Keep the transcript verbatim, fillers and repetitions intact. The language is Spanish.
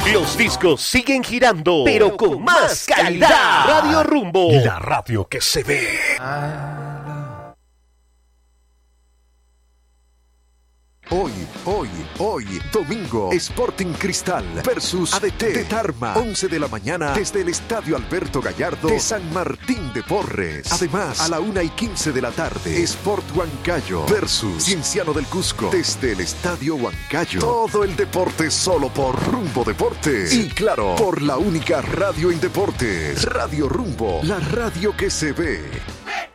Los discos siguen girando, pero con más calidad. Radio Rumbo, la radio que se ve. Hoy, hoy, hoy, domingo, Sporting Cristal versus A D T de Tarma, once de la mañana desde el Estadio Alberto Gallardo de San Martín de Porres. Además, a la una y quince de la tarde, Sport Huancayo versus Cienciano del Cusco desde el Estadio Huancayo. Todo el deporte solo por Rumbo Deportes. Y claro, por la única radio en deportes, Radio Rumbo, la radio que se ve.